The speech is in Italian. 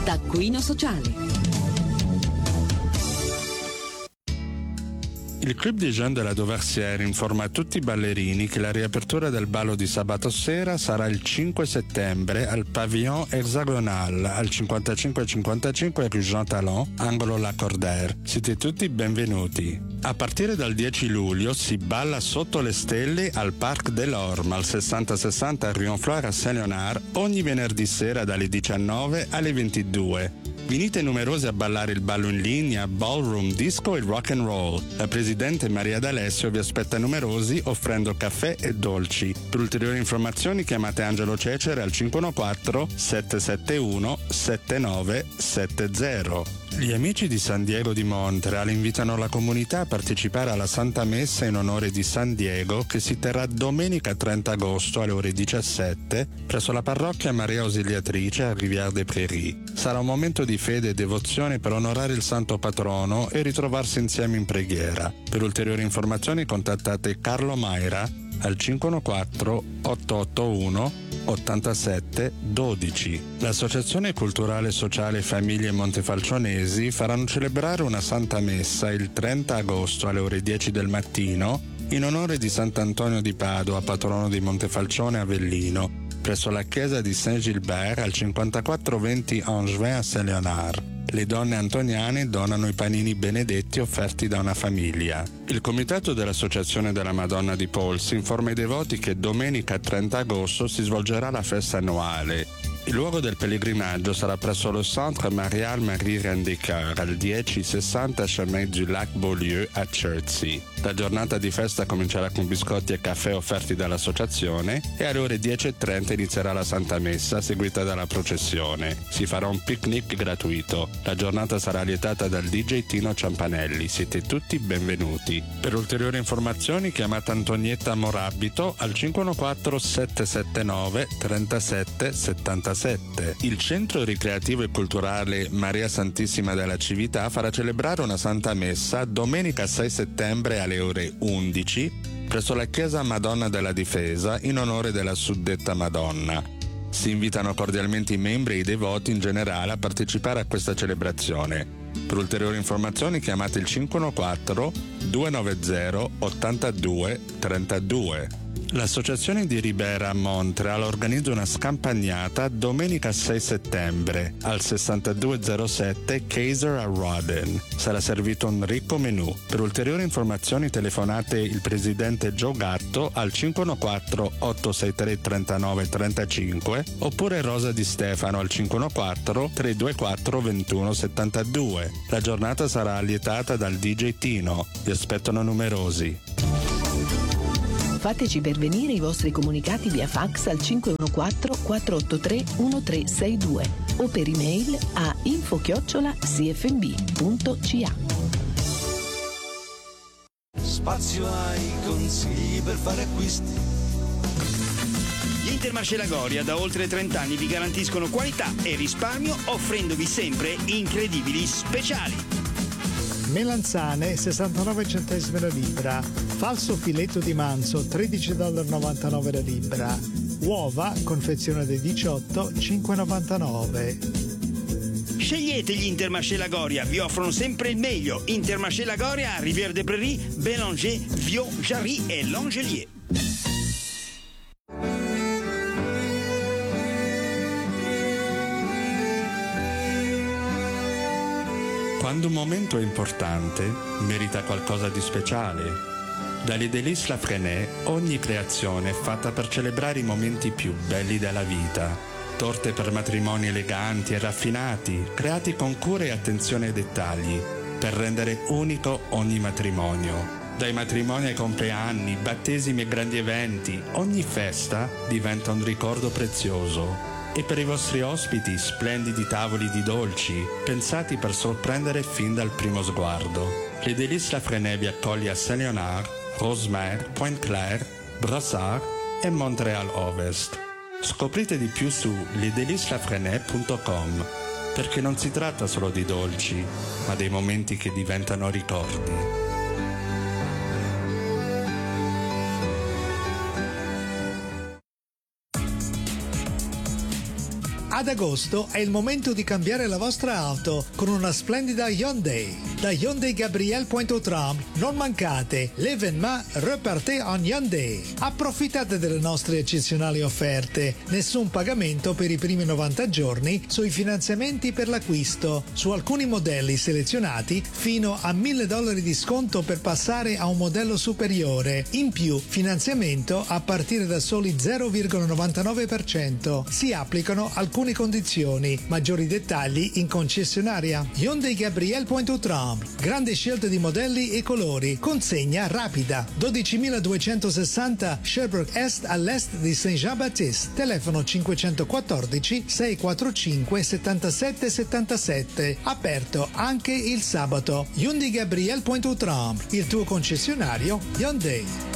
Taccuino Sociale. Il Club des Jeunes de la Dauversière informa tutti i ballerini che la riapertura del ballo di sabato sera sarà il 5 settembre al Pavillon Hexagonal al 5555 Rue Jean Talon, angolo Lacordaire. Siete tutti benvenuti. A partire dal 10 luglio si balla sotto le stelle al Parc de l'Orme al 6060 Rue Honfleur a Saint-Léonard ogni venerdì sera dalle 19 alle 22. Venite numerosi a ballare il ballo in linea, ballroom, disco e rock and roll. La presidente Maria D'Alessio vi aspetta numerosi offrendo caffè e dolci. Per ulteriori informazioni chiamate Angelo Cecere al 514-771-7970. Gli amici di San Diego di Montreal invitano la comunità a partecipare alla Santa Messa in onore di San Diego che si terrà domenica 30 agosto alle ore 17 presso la parrocchia Maria Ausiliatrice a Rivière-des-Prairies. Sarà un momento di fede e devozione per onorare il santo patrono e ritrovarsi insieme in preghiera. Per ulteriori informazioni contattate Carlo Maira al 514-881-8712. L'Associazione Culturale Sociale Famiglie Montefalcionesi faranno celebrare una Santa Messa il 30 agosto alle ore 10 del mattino in onore di Sant'Antonio di Padova, patrono di Montefalcione Avellino, presso la chiesa di Saint-Gilbert al 5420 Angevin a Saint-Léonard. Le donne antoniane donano i panini benedetti offerti da una famiglia. Il comitato dell'Associazione della Madonna di Polsi informa i devoti che domenica 30 agosto si svolgerà la festa annuale. Il luogo del pellegrinaggio sarà presso lo Centre Marial Marie Reine des Cœurs al 1060 Chemin du Lac Beaulieu a Chertsey. La giornata di festa comincerà con biscotti e caffè offerti dall'associazione e alle ore 10:30 inizierà la Santa Messa seguita dalla processione. Si farà un picnic gratuito. La giornata sarà lietata dal DJ Tino Ciampanelli. Siete tutti benvenuti. Per ulteriori informazioni chiamate Antonietta Morabito al 514-779-3777. Il Centro Ricreativo e Culturale Maria Santissima della Cività farà celebrare una Santa Messa domenica 6 settembre alle ore 11 presso la Chiesa Madonna della Difesa in onore della suddetta Madonna. Si invitano cordialmente i membri e i devoti in generale a partecipare a questa celebrazione. Per ulteriori informazioni chiamate il 514-290-8232. L'Associazione di Ribera a Montreal organizza una scampagnata domenica 6 settembre al 6207 Kaiser a Rawdon. Sarà servito un ricco menù. Per ulteriori informazioni telefonate il presidente Joe Gatto al 514-863-3935 oppure Rosa Di Stefano al 514-324-2172. La giornata sarà allietata dal DJ Tino. Vi aspettano numerosi. Fateci pervenire i vostri comunicati via fax al 514-483-1362 o per email a info@cfb.ca. Spazio ai consigli per fare acquisti. Gli Intermarché Lagoria da oltre 30 anni vi garantiscono qualità e risparmio offrendovi sempre incredibili speciali. Melanzane 69 centesimi la libra, falso filetto di manzo $13,99 la libra, uova confezione dei 18 $5,99. Scegliete gli Intermarché Lagoria, vi offrono sempre il meglio. Intermarché Lagoria a Rivière-des-Prairies, Bélanger, Viau, Jarry e Langelier. Quando un momento è importante, merita qualcosa di speciale. Dalle Délices Lafresnaye ogni creazione è fatta per celebrare i momenti più belli della vita. Torte per matrimoni eleganti e raffinati, creati con cura e attenzione ai dettagli, per rendere unico ogni matrimonio. Dai matrimoni ai compleanni, battesimi e grandi eventi, ogni festa diventa un ricordo prezioso. E per i vostri ospiti splendidi tavoli di dolci, pensati per sorprendere fin dal primo sguardo. Le Délices Lafresnaye vi accoglie a Saint-Léonard, Rosemère, Pointe-Claire, Brossard e Montréal Ovest. Scoprite di più su lesdeliceslafresnaye.com, perché non si tratta solo di dolci, ma dei momenti che diventano ricordi. Ad agosto è il momento di cambiare la vostra auto con una splendida Hyundai. Da Hyundai Gabriel Pointe-aux-Trembles non mancate, l'événement repartez en Hyundai. Approfittate delle nostre eccezionali offerte. Nessun pagamento per i primi 90 giorni sui finanziamenti per l'acquisto. Su alcuni modelli selezionati fino a $1.000 di sconto per passare a un modello superiore. In più, finanziamento a partire da soli 0,99%. Si applicano alcune condizioni. Maggiori dettagli in concessionaria. Hyundai Gabriel Pointe-aux-Trembles. Grande scelta di modelli e colori. Consegna rapida. 12.260 Sherbrooke Est all'est di Saint-Jean-Baptiste. Telefono 514 645 77 77. Aperto anche il sabato. Hyundai Gabriel Pointe-aux-Trembles. Il tuo concessionario Hyundai.